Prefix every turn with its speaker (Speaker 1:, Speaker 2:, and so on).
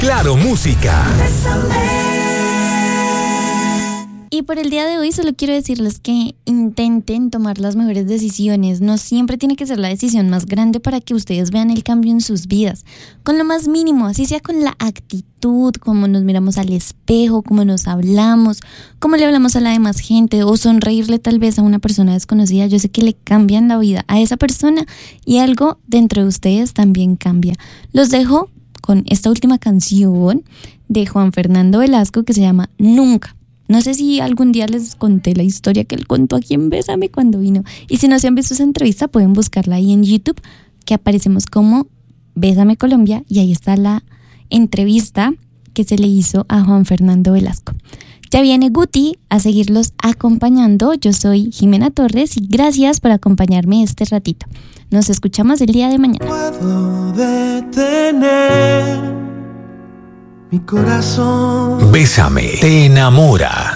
Speaker 1: Claro Música.
Speaker 2: Y por el día de hoy solo quiero decirles que intenten tomar las mejores decisiones. No siempre tiene que ser la decisión más grande para que ustedes vean el cambio en sus vidas. Con lo más mínimo, así sea con la actitud, cómo nos miramos al espejo, cómo nos hablamos, cómo le hablamos a la demás gente o sonreírle tal vez a una persona desconocida. Yo sé que le cambian la vida a esa persona y algo dentro de ustedes también cambia. Los dejo con esta última canción de Juan Fernando Velasco que se llama Nunca. No sé si algún día les conté la historia que él contó aquí en Bésame cuando vino. Y si no se han visto esa entrevista, pueden buscarla ahí en YouTube, que aparecemos como Bésame Colombia, y ahí está la entrevista que se le hizo a Juan Fernando Velasco. Ya viene Guti a seguirlos acompañando. Yo soy Jimena Torres y gracias por acompañarme este ratito. Nos escuchamos el día de mañana.
Speaker 3: Puedo detener mi corazón.
Speaker 1: Bésame te enamora.